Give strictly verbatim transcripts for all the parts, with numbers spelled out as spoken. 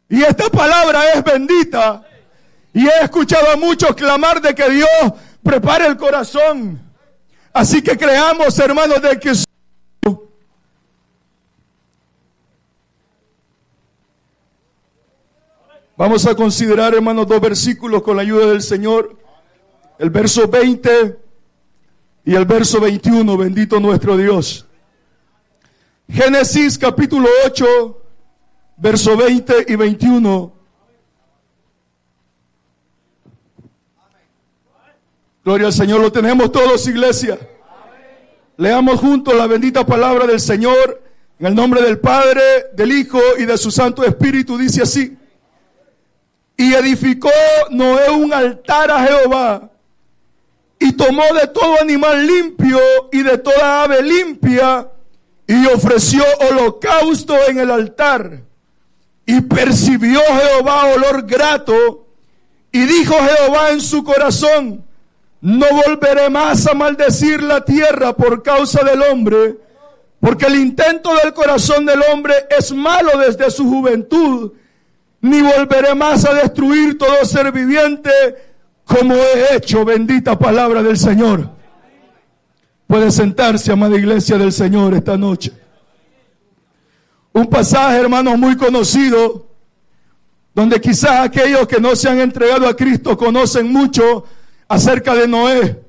Y esta palabra es bendita. Y he escuchado a muchos clamar de que Dios prepare el corazón. Así que creamos, hermanos, de que vamos a considerar, hermanos, dos versículos con la ayuda del Señor. El verso veinte y el verso veintiuno. Bendito nuestro Dios. Génesis capítulo ocho, verso veinte y veintiuno. Gloria al Señor. Lo tenemos todos, iglesia. Leamos juntos la bendita palabra del Señor. En el nombre del Padre, del Hijo y de su Santo Espíritu. Dice así: y edificó Noé un altar a Jehová, y tomó de todo animal limpio y de toda ave limpia, y ofreció holocausto en el altar. Y percibió Jehová olor grato, y dijo Jehová en su corazón: no volveré más a maldecir la tierra por causa del hombre, porque el intento del corazón del hombre es malo desde su juventud, ni volveré más a destruir todo ser viviente como he hecho. Bendita palabra del Señor. Puede sentarse, amada iglesia del Señor, esta noche. Un pasaje, hermanos, muy conocido, donde quizás aquellos que no se han entregado a Cristo conocen mucho acerca de Noé,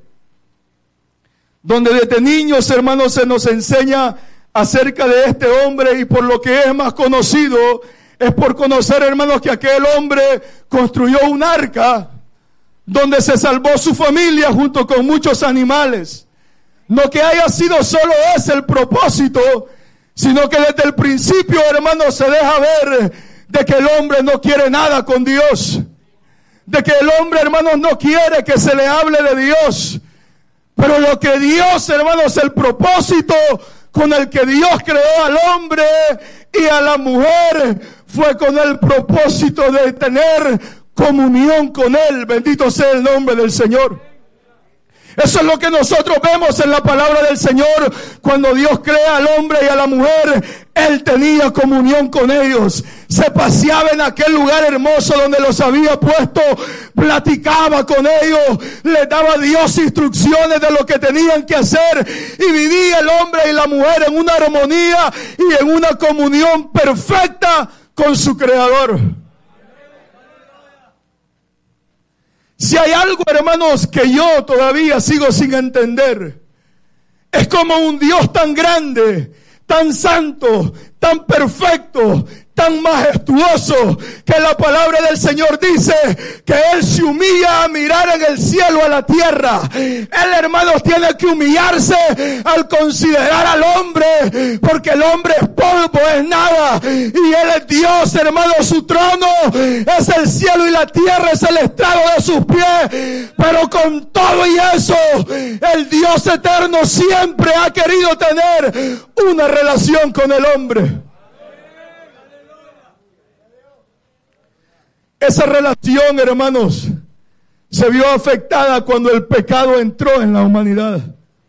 donde desde niños, hermanos, se nos enseña acerca de este hombre, y por lo que es más conocido es por conocer, hermanos, que aquel hombre construyó un arca donde se salvó su familia junto con muchos animales. No que haya sido solo ese el propósito, sino que desde el principio, hermanos, se deja ver de que el hombre no quiere nada con Dios. De que el hombre, hermanos, no quiere que se le hable de Dios. Pero lo que Dios, hermanos, el propósito con el que Dios creó al hombre y a la mujer, fue con el propósito de tener comunión con Él. Bendito sea el nombre del Señor. Eso es lo que nosotros vemos en la palabra del Señor. Cuando Dios crea al hombre y a la mujer, Él tenía comunión con ellos. Se paseaba en aquel lugar hermoso donde los había puesto, platicaba con ellos, les daba a Dios instrucciones de lo que tenían que hacer, y vivía el hombre y la mujer en una armonía y en una comunión perfecta con su Creador. Si hay algo, hermanos, que yo todavía sigo sin entender, es como un Dios tan grande, tan santo, tan perfecto, tan majestuoso, que la palabra del Señor dice que Él se humilla a mirar en el cielo a la tierra. Él, hermanos, tiene que humillarse al considerar al hombre, porque el hombre es polvo, es nada, y Él es Dios, hermanos. Su trono es el cielo y la tierra es el estrado de sus pies. Pero con todo y eso, el Dios eterno siempre ha querido tener una relación con el hombre. Esa relación, hermanos, se vio afectada cuando el pecado entró en la humanidad.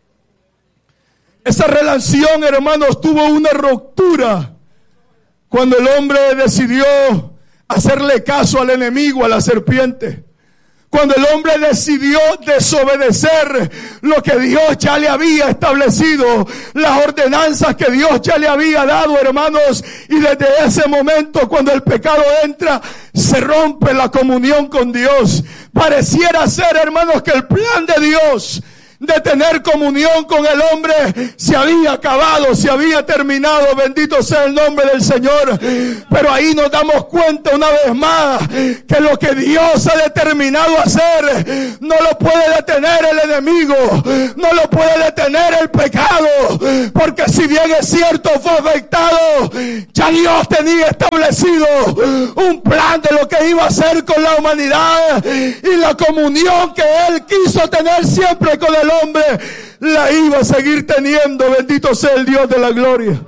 Esa relación, hermanos, tuvo una ruptura cuando el hombre decidió hacerle caso al enemigo, a la serpiente. Cuando el hombre decidió desobedecer lo que Dios ya le había establecido, las ordenanzas que Dios ya le había dado, hermanos, y desde ese momento, cuando el pecado entra, se rompe la comunión con Dios. Pareciera ser, hermanos, que el plan de Dios de tener comunión con el hombre se había acabado, se había terminado. Bendito sea el nombre del Señor. Pero ahí nos damos cuenta una vez más que lo que Dios ha determinado hacer no lo puede detener el enemigo, no lo puede detener el pecado, porque si bien es cierto fue afectado, ya Dios tenía establecido un plan de lo que iba a hacer con la humanidad, y la comunión que Él quiso tener siempre con el hombre la iba a seguir teniendo. Bendito sea el Dios de la gloria.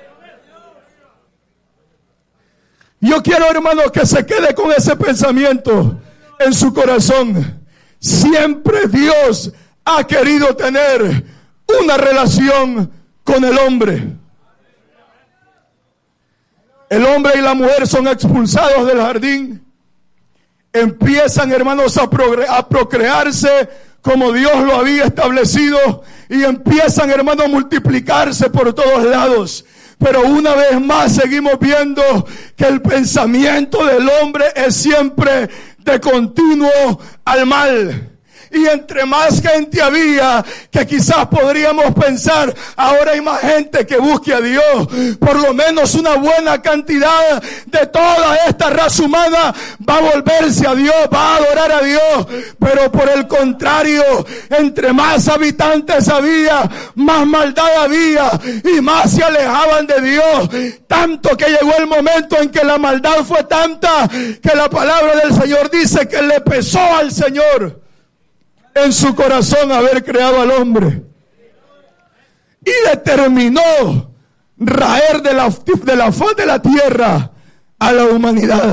Yo quiero, hermanos, que se quede con ese pensamiento en su corazón. Siempre Dios ha querido tener una relación con el hombre. El hombre y la mujer son expulsados del jardín. Empiezan, hermanos, a, progre- a procrearse como Dios lo había establecido. Y empiezan, hermanos, a multiplicarse por todos lados. Pero una vez más seguimos viendo que el pensamiento del hombre es siempre de continuo al mal. Y entre más gente había, que quizás podríamos pensar, ahora hay más gente que busque a Dios. Por lo menos una buena cantidad de toda esta raza humana va a volverse a Dios, va a adorar a Dios. Pero por el contrario, entre más habitantes había, más maldad había y más se alejaban de Dios. Tanto que llegó el momento en que la maldad fue tanta que la palabra del Señor dice que le pesó al Señor en su corazón haber creado al hombre, y determinó raer de la, de la faz de la tierra a la humanidad.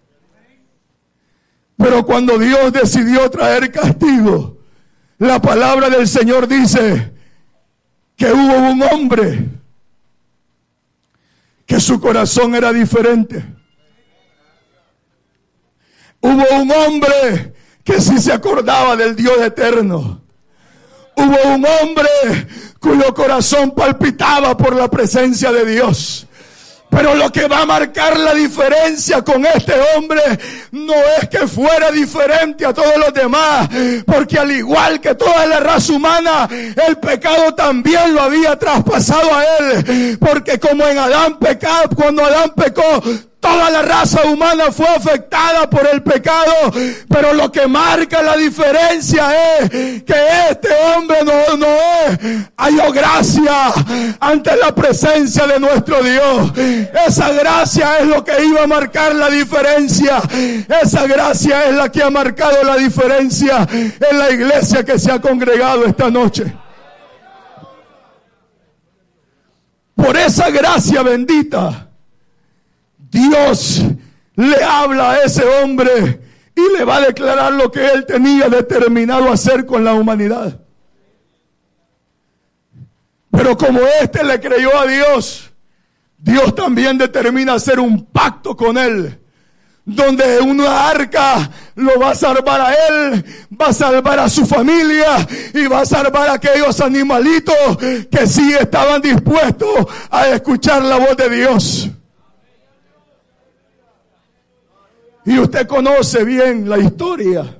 Pero cuando Dios decidió traer castigo, la palabra del Señor dice que hubo un hombre que su corazón era diferente. Hubo un hombre que sí se acordaba del Dios eterno. Hubo un hombre cuyo corazón palpitaba por la presencia de Dios. Pero lo que va a marcar la diferencia con este hombre no es que fuera diferente a todos los demás, porque al igual que toda la raza humana, el pecado también lo había traspasado a él. Porque como en Adán pecado, cuando Adán pecó, toda la raza humana fue afectada por el pecado, pero lo que marca la diferencia es que este hombre no, no es, halló gracia ante la presencia de nuestro Dios. Esa gracia es lo que iba a marcar la diferencia. Esa gracia es la que ha marcado la diferencia en la iglesia que se ha congregado esta noche. Por esa gracia bendita, Dios le habla a ese hombre y le va a declarar lo que él tenía determinado a hacer con la humanidad. Pero como éste le creyó a Dios, Dios también determina hacer un pacto con él, donde una arca lo va a salvar a él, va a salvar a su familia y va a salvar a aquellos animalitos que sí estaban dispuestos a escuchar la voz de Dios. Y usted conoce bien la historia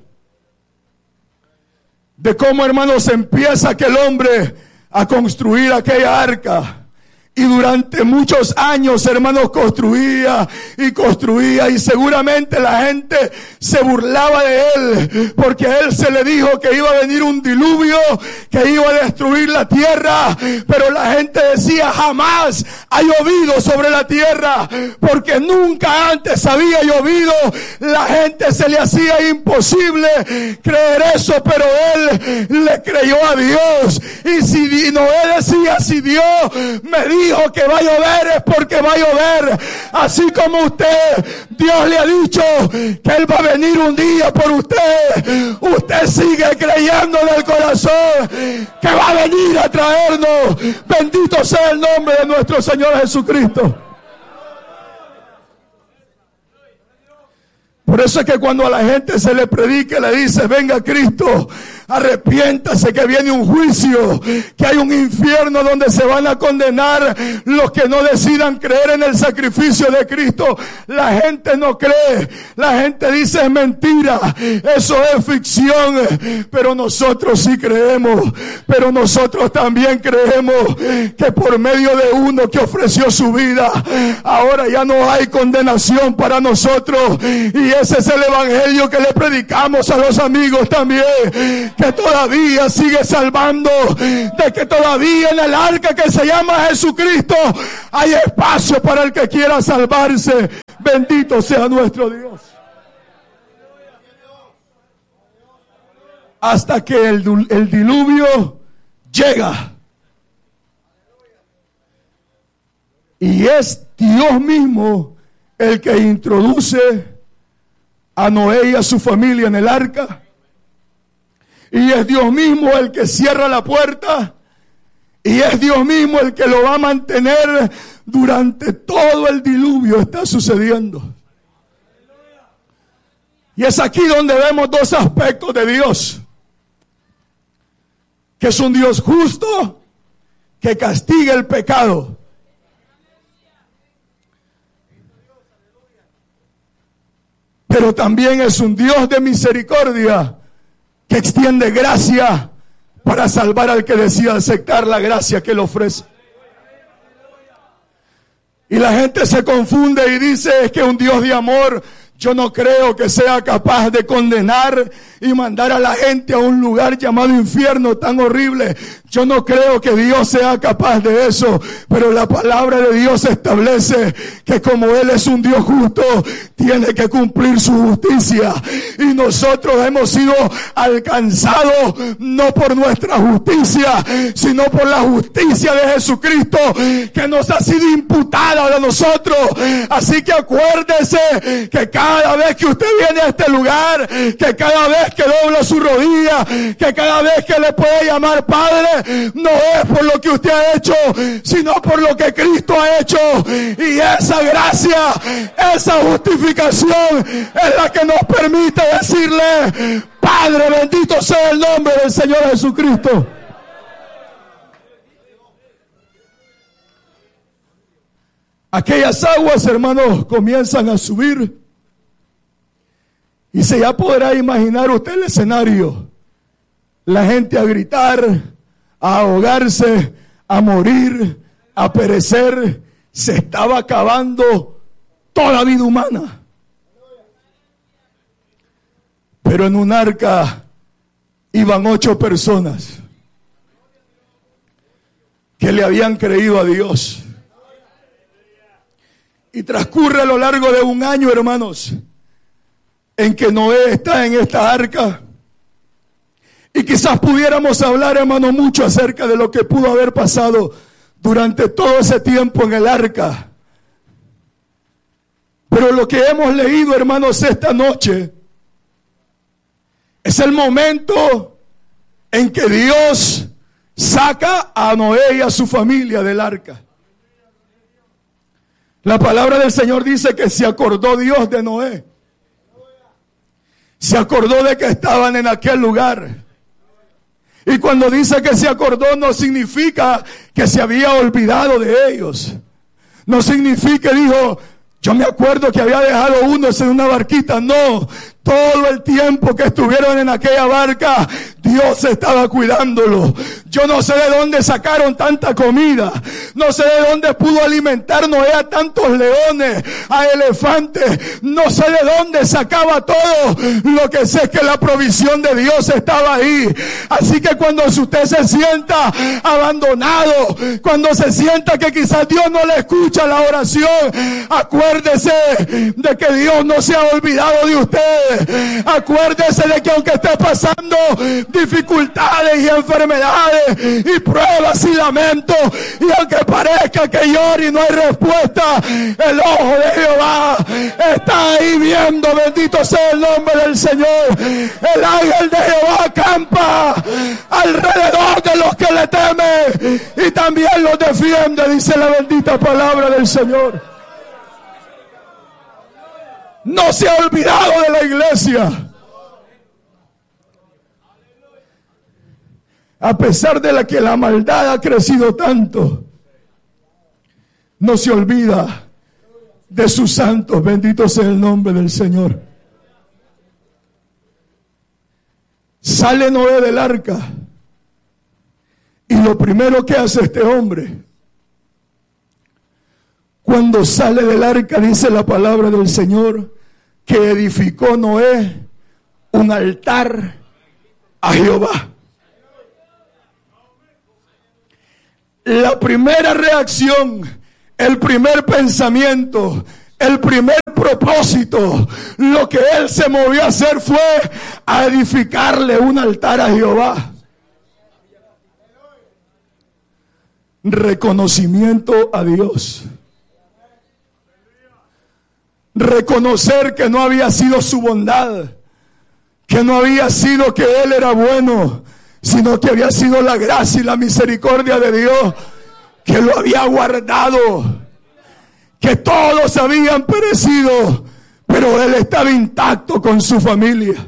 de cómo, hermanos, empieza aquel hombre a construir aquella arca. Y durante muchos años, hermanos, construía y construía, y seguramente la gente se burlaba de él, porque a él se le dijo que iba a venir un diluvio, que iba a destruir la tierra, pero la gente decía: jamás ha llovido sobre la tierra, porque nunca antes había llovido. La gente se le hacía imposible creer eso, pero él le creyó a Dios. Y si Noé decía: si Dios me dijo dijo que va a llover, es porque va a llover. Así como usted, Dios le ha dicho que Él va a venir un día por usted, usted sigue creyendo en el corazón que va a venir a traernos. Bendito sea el nombre de nuestro Señor Jesucristo. Por eso es que cuando a la gente se le predica, le dice: venga Cristo, arrepiéntase que viene un juicio, que hay un infierno donde se van a condenar los que no decidan creer en el sacrificio de Cristo. La gente no cree, la gente dice: es mentira, eso es ficción. Pero nosotros sí creemos, pero nosotros también creemos que por medio de uno que ofreció su vida, ahora ya no hay condenación para nosotros. Y ese es el evangelio que le predicamos a los amigos también, que todavía sigue salvando, de que todavía en el arca que se llama Jesucristo hay espacio para el que quiera salvarse. Bendito sea nuestro Dios. Hasta que el, el diluvio llega. Y es Dios mismo el que introduce a Noé y a su familia en el arca. Y es Dios mismo el que cierra la puerta. Y es Dios mismo el que lo va a mantener durante todo el diluvio está sucediendo. Y es aquí donde vemos dos aspectos de Dios. Que es un Dios justo que castiga el pecado. Pero también es un Dios de misericordia que extiende gracia para salvar al que decida aceptar la gracia que le ofrece. Y la gente se confunde y dice, es que un Dios de amor, yo no creo que sea capaz de condenar y mandar a la gente a un lugar llamado infierno tan horrible. Yo no creo que Dios sea capaz de eso, pero la palabra de Dios establece que como Él es un Dios justo, tiene que cumplir su justicia. Y nosotros hemos sido alcanzados no por nuestra justicia, sino por la justicia de Jesucristo que nos ha sido imputada de nosotros. Así que acuérdese que cada vez que usted viene a este lugar, que cada vez que dobla su rodilla, que cada vez que le puede llamar Padre, no es por lo que usted ha hecho, sino por lo que Cristo ha hecho. Y esa gracia, esa justificación es la que nos permite decirle, Padre, bendito sea el nombre del Señor Jesucristo. Aquellas aguas, hermanos, comienzan a subir. Y se ya podrá imaginar usted el escenario. La gente a gritar, a ahogarse, a morir, a perecer. Se estaba acabando toda vida humana. Pero en un arca iban ocho personas que le habían creído a Dios. Y transcurre a lo largo de un año, hermanos, en que Noé está en esta arca. Y quizás pudiéramos hablar, hermano, mucho acerca de lo que pudo haber pasado durante todo ese tiempo en el arca. Pero lo que hemos leído, hermanos, esta noche es el momento en que Dios saca a Noé y a su familia del arca. La palabra del Señor dice que se acordó Dios de Noé. Se acordó de que estaban en aquel lugar. Y cuando dice que se acordó, no significa que se había olvidado de ellos. No significa, dijo, yo me acuerdo que había dejado uno en una barquita. No, todo el tiempo que estuvieron en aquella barca, Dios estaba cuidándolo. Yo no sé de dónde sacaron tanta comida. No sé de dónde pudo alimentar Noé a tantos leones, a elefantes. No sé de dónde sacaba todo. Lo que sé es que la provisión de Dios estaba ahí. Así que cuando usted se sienta abandonado, cuando se sienta que quizás Dios no le escucha la oración, acuérdese de que Dios no se ha olvidado de usted. Acuérdese de que aunque esté pasando dificultades y enfermedades y pruebas y lamentos, y aunque parezca que llore y no hay respuesta, el ojo de Jehová está ahí viendo. Bendito sea el nombre del Señor. El ángel de Jehová acampa alrededor de los que le temen y también los defiende, dice la bendita palabra del Señor. No se ha olvidado de la iglesia. A pesar de la que la maldad ha crecido tanto, no se olvida de sus santos. Bendito sea el nombre del Señor. Sale Noé del arca y lo primero que hace este hombre, cuando sale del arca, dice la palabra del Señor, que edificó Noé un altar a Jehová. La primera reacción, el primer pensamiento, el primer propósito, lo que él se movió a hacer fue a edificarle un altar a Jehová. Reconocimiento a Dios. Reconocer que no había sido su bondad, que no había sido que él era bueno, sino que había sido la gracia y la misericordia de Dios que lo había guardado que todos habían perecido, pero él estaba intacto con su familia.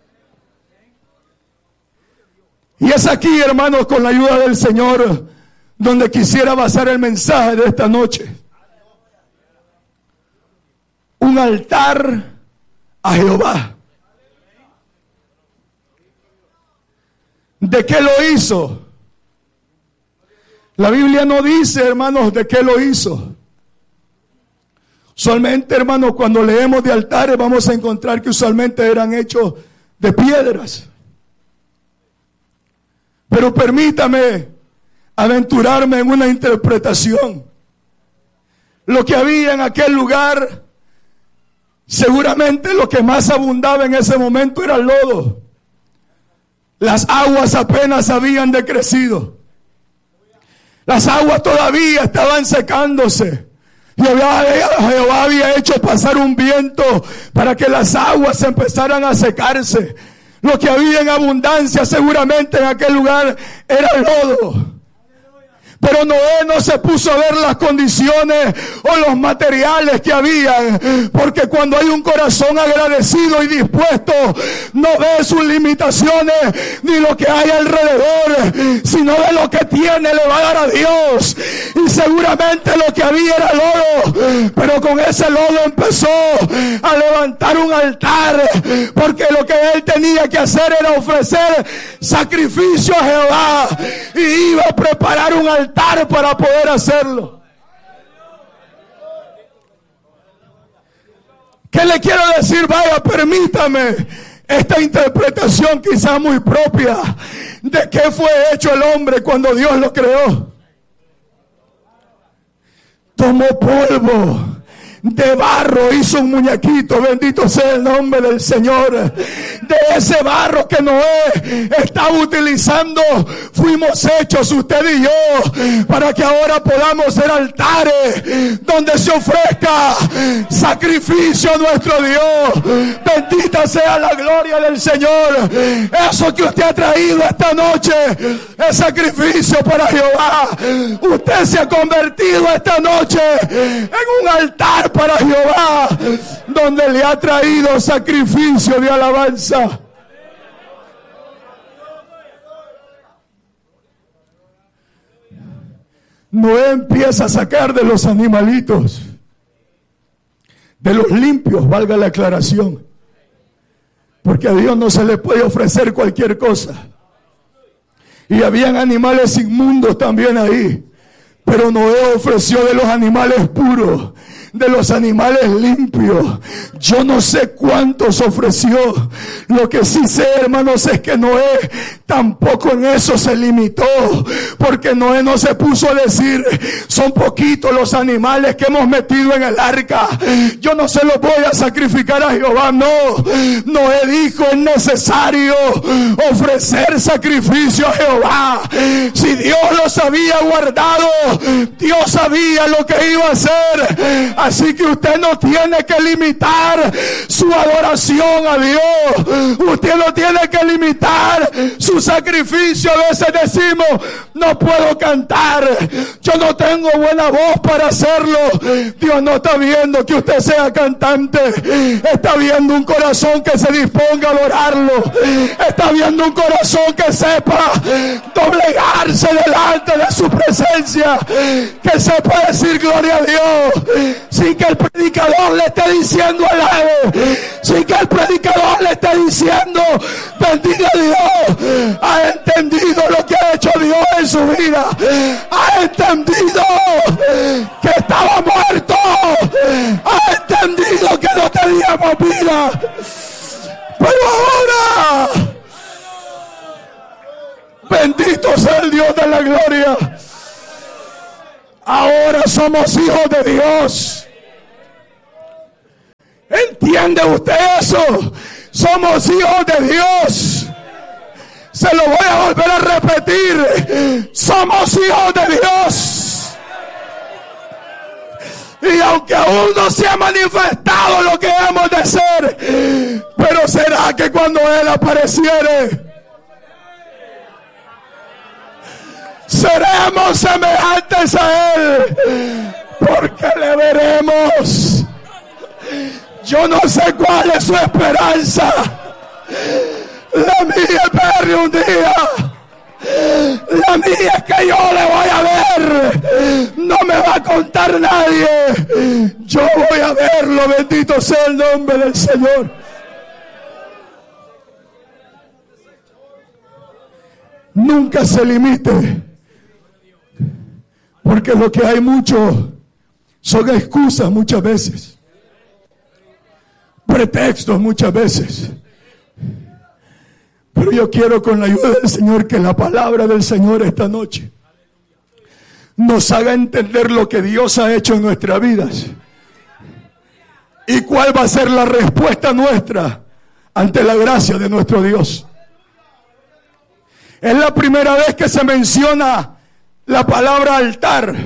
Y es aquí, hermanos, con la ayuda del Señor, donde quisiera basar el mensaje de esta noche. Un altar a Jehová. ¿De qué lo hizo? La Biblia no dice, hermanos, de qué lo hizo. Usualmente, hermanos, cuando leemos de altares vamos a encontrar que usualmente eran hechos de piedras. Pero permítame aventurarme en una interpretación. Lo que había en aquel lugar, seguramente lo que más abundaba en ese momento era el lodo. Las aguas apenas habían decrecido. Las aguas todavía estaban secándose. Jehová, Jehová había hecho pasar un viento para que las aguas empezaran a secarse. Lo que había en abundancia seguramente en aquel lugar era lodo. Pero Noé no se puso a ver las condiciones o los materiales que habían, porque cuando hay un corazón agradecido y dispuesto, no ve sus limitaciones ni lo que hay alrededor, sino de lo que tiene le va a dar a Dios. Y seguramente lo que había era lodo, pero con ese lodo empezó a levantar un altar, porque lo que él tenía que hacer era ofrecer sacrificio a Jehová, y iba a preparar un altar para poder hacerlo. ¿Qué le quiero decir? Vaya, permítame esta interpretación quizá muy propia de qué fue hecho el hombre cuando Dios lo creó. Tomó polvo de barro, hizo un muñequito, bendito sea el nombre del Señor. De ese barro que Noé estaba utilizando, fuimos hechos usted y yo, para que ahora podamos ser altares donde se ofrezca sacrificio a nuestro Dios. Bendita sea la gloria del Señor. Eso que usted ha traído esta noche es sacrificio para Jehová. Usted se ha convertido esta noche en un altar para Jehová, donde le ha traído sacrificio de alabanza. Noé empieza a sacar de los animalitos, de los limpios, valga la aclaración, porque a Dios no se le puede ofrecer cualquier cosa. Y habían animales inmundos también ahí, pero Noé ofreció de los animales puros, de los animales limpios. Yo no sé cuántos ofreció. Lo que sí sé, hermanos, es que Noé tampoco en eso se limitó, porque Noé no se puso a decir, son poquitos los animales que hemos metido en el arca, yo no se los voy a sacrificar a Jehová. No, Noé dijo, es necesario ofrecer sacrificio a Jehová. Si Dios los había guardado, Dios sabía lo que iba a hacer. Así que usted no tiene que limitar su adoración a Dios. Usted no tiene que limitar su sacrificio. A veces decimos, no puedo cantar, yo no tengo buena voz para hacerlo. Dios no está viendo que usted sea cantante, está viendo un corazón que se disponga a adorarlo, está viendo un corazón que sepa doblegarse delante de su presencia, que sepa decir gloria a Dios, sin que el predicador le esté diciendo alabe, sin que el predicador le esté diciendo bendiga a Dios. Ha entendido lo que ha hecho Dios en su vida, ha entendido que estaba muerto, ha entendido que no teníamos vida, pero ahora bendito sea el Dios de la gloria, ahora somos hijos de Dios. ¿Entiende usted eso? Somos hijos de Dios. Se lo voy a volver a repetir. Somos hijos de Dios. Y aunque aún no se ha manifestado lo que hemos de ser, pero será que cuando Él apareciere, seremos semejantes a Él, porque le veremos. Yo no sé cuál es su esperanza. La mía es verle un día. La mía es que yo le voy a ver. No me va a contar nadie. Yo voy a verlo. Bendito sea el nombre del Señor. Nunca se limite, porque lo que hay mucho son excusas muchas veces, pretextos muchas veces. Pero yo quiero, con la ayuda del Señor, que la palabra del Señor esta noche nos haga entender lo que Dios ha hecho en nuestras vidas y cuál va a ser la respuesta nuestra ante la gracia de nuestro Dios. Es la primera vez que se menciona la palabra altar,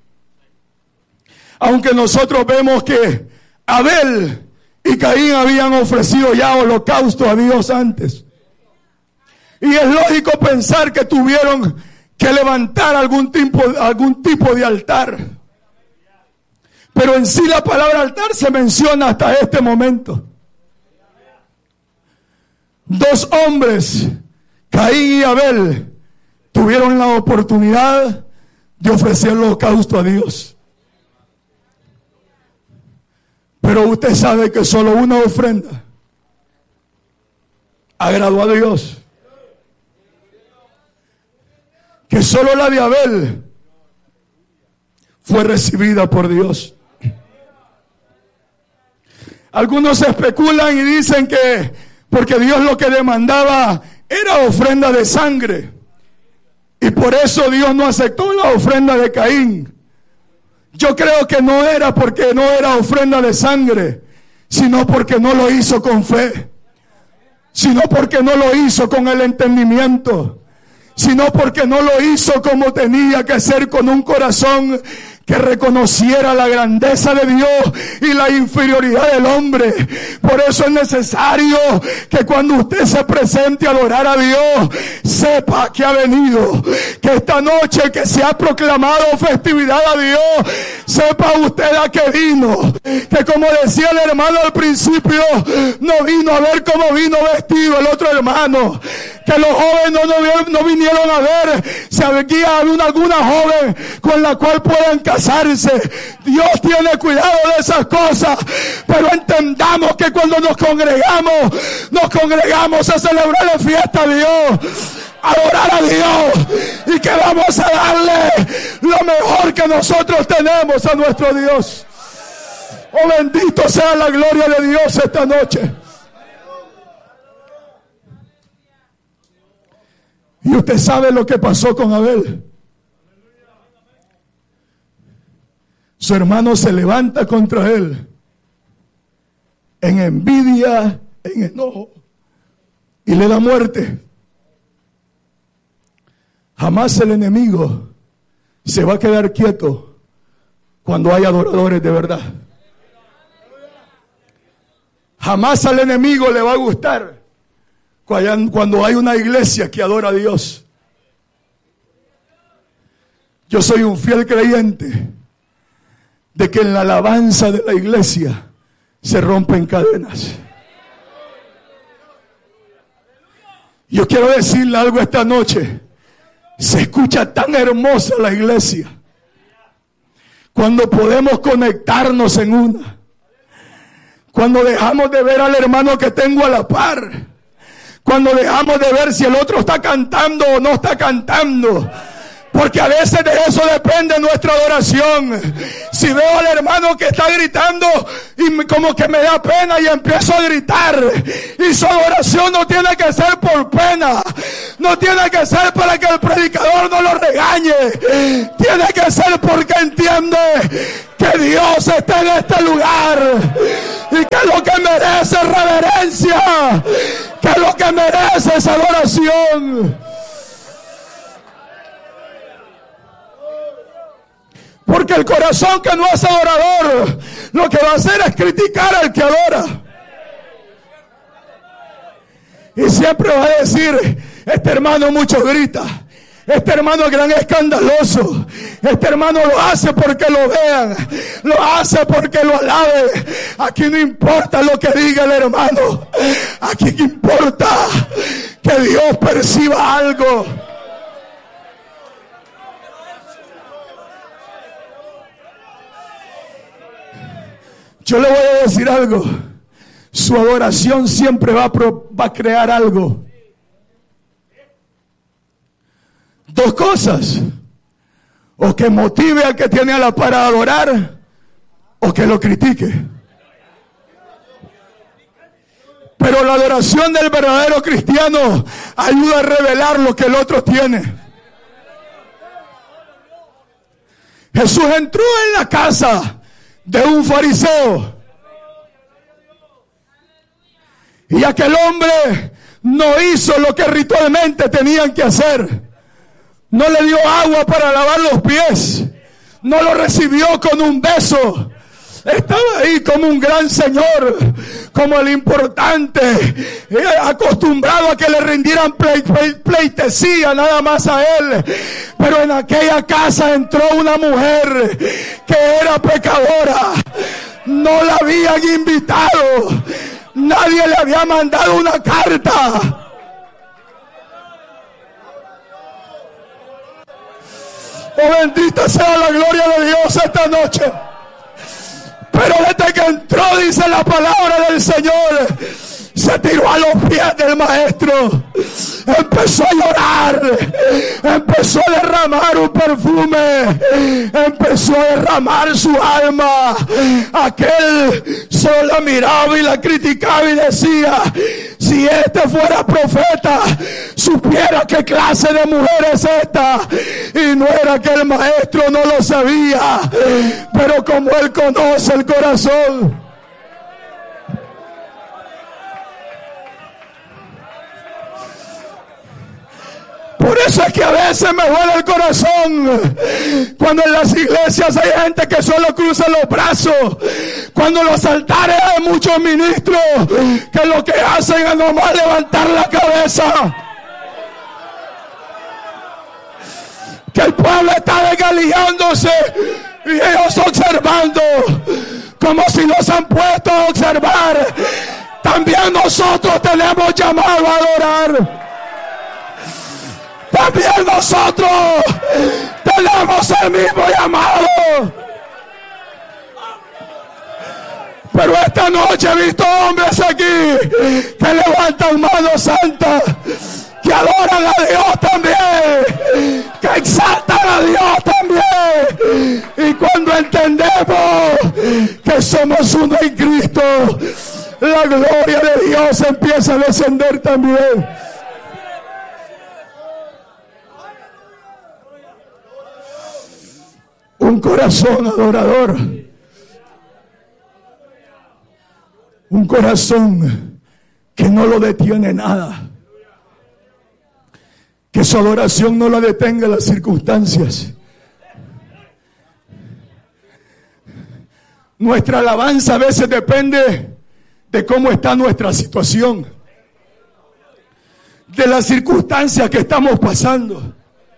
aunque nosotros vemos que Abel y Caín habían ofrecido ya holocausto a Dios antes. Y es lógico pensar que tuvieron que levantar algún tipo, algún tipo de altar. Pero en sí la palabra altar se menciona hasta este momento. Dos hombres, Caín y Abel, tuvieron la oportunidad de ofrecer el holocausto a Dios. Pero usted sabe que solo una ofrenda agradó a Dios. Que solo la de Abel fue recibida por Dios. Algunos especulan y dicen que porque Dios lo que demandaba era ofrenda de sangre, y por eso Dios no aceptó la ofrenda de Caín. Yo creo que no era porque no era ofrenda de sangre, sino porque no lo hizo con fe, sino porque no lo hizo con el entendimiento, sino porque no lo hizo como tenía que ser, con un corazón que reconociera la grandeza de Dios y la inferioridad del hombre. Por eso es necesario que cuando usted se presente a adorar a Dios, sepa que ha venido, que esta noche que se ha proclamado festividad a Dios, sepa usted a qué vino, que como decía el hermano al principio, no vino a ver cómo vino vestido el otro hermano, que los jóvenes no, no, no vinieron a ver si había alguna joven con la cual puedan casarse. Dios tiene cuidado de esas cosas, pero entendamos que cuando nos congregamos, nos congregamos a celebrar la fiesta a Dios, a adorar a Dios, y que vamos a darle lo mejor que nosotros tenemos a nuestro Dios. Oh, bendito sea la gloria de Dios esta noche. Y usted sabe lo que pasó con Abel. Su hermano se levanta contra él en envidia, en enojo, y le da muerte. Jamás el enemigo se va a quedar quieto cuando hay adoradores de verdad. Jamás al enemigo le va a gustar cuando hay una iglesia que adora a Dios. Yo soy un fiel creyente de que en la alabanza de la iglesia se rompen cadenas. Yo quiero decirle algo esta noche. Se escucha tan hermosa la iglesia cuando podemos conectarnos en una, cuando dejamos de ver al hermano que tengo a la par, cuando dejamos de ver si el otro está cantando o no está cantando. Porque a veces de eso depende nuestra adoración. Si veo al hermano que está gritando y como que me da pena y empiezo a gritar, y su adoración no tiene que ser por pena, no tiene que ser para que el predicador no lo regañe, tiene que ser porque entiende que Dios está en este lugar y que lo que merece es reverencia, que lo que merece es adoración. Porque el corazón que no es adorador, lo que va a hacer es criticar al que adora. Y siempre va a decir, este hermano mucho grita, Este hermano es gran escandaloso. Este hermano lo hace porque lo vean. Lo hace porque lo alaben. Aquí no importa lo que diga el hermano. Aquí importa que Dios perciba algo. Yo le voy a decir algo. Su adoración siempre va a, pro, va a crear algo. Dos cosas. O que motive al que tiene a la para adorar, o que lo critique. Pero la adoración del verdadero cristiano ayuda a revelar lo que el otro tiene. Jesús entró en la casa de un fariseo. Y aquel hombre no hizo lo que ritualmente tenían que hacer. No le dio agua para lavar los pies. No lo recibió con un beso. Estaba ahí como un gran señor, como el importante, acostumbrado a que le rindieran ple, ple, pleitesía nada más a él. Pero en aquella casa entró una mujer que era pecadora. No la habían invitado. Nadie le había mandado una carta. Oh, bendita sea la gloria de Dios esta noche. Pero desde que entró, dice la palabra del Señor, se tiró a los pies del maestro. Empezó a llorar. Empezó a derramar un perfume. Empezó a derramar su alma. Aquel solo la miraba y la criticaba y decía: si este fuera profeta, supiera qué clase de mujer es esta. Y no era que el maestro no lo sabía, pero como él conoce el corazón. Por eso es que a veces me duele el corazón cuando en las iglesias hay gente que solo cruza los brazos, cuando en los altares hay muchos ministros que lo que hacen es nomás levantar la cabeza, que el pueblo está desgaliándose y ellos observando como si nos han puesto a observar. También nosotros tenemos llamado a adorar. También nosotros tenemos el mismo llamado. Pero esta noche he visto hombres aquí que levantan manos santas, que adoran a Dios también, que exaltan a Dios también. Y cuando entendemos que somos uno en Cristo, la gloria de Dios empieza a descender también. Un corazón adorador. Un corazón que no lo detiene nada. Que su adoración no la detenga las circunstancias. Nuestra alabanza a veces depende de cómo está nuestra situación, de las circunstancias que estamos pasando.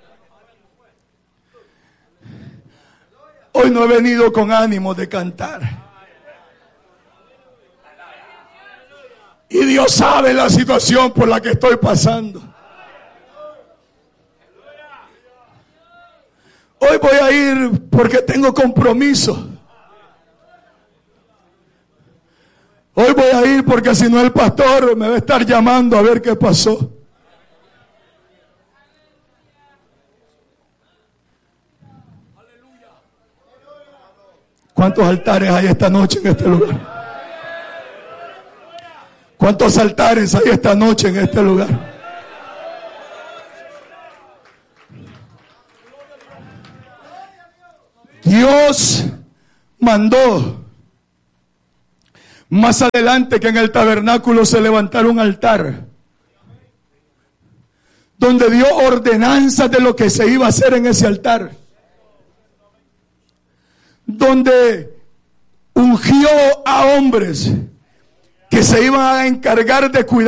Hoy no he venido con ánimo de cantar. Y Dios sabe la situación por la que estoy pasando. Hoy voy a ir porque tengo compromiso. Hoy voy a ir porque si no el pastor me va a estar llamando a ver qué pasó. ¿Cuántos altares hay esta noche en este lugar? ¿Cuántos altares hay esta noche en este lugar? Dios mandó más adelante que en el tabernáculo se levantara un altar donde dio ordenanzas de lo que se iba a hacer en ese altar, donde ungió a hombres que se iban a encargar de cuidar